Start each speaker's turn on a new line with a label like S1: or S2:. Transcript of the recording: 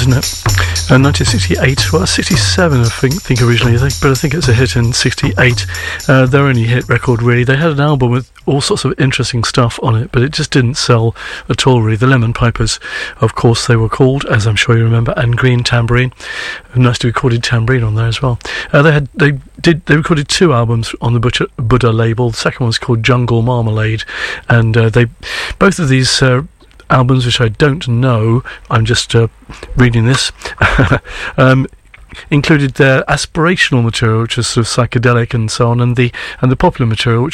S1: isn't it? 1968, well, 67 I think originally, but I think it's a hit in 68. Their only hit record really. They had an album with all sorts of interesting stuff on it, but it just didn't sell at all really. The Lemon Pipers, of course they were called, as I'm sure you remember, and Green Tambourine. Nice to recorded tambourine on there as well. They recorded 2 albums on the Buddha label. The second one's called Jungle Marmalade, and both of these albums, which I don't know, I'm just reading this, included their aspirational material, which is sort of psychedelic and so on, and the popular material, which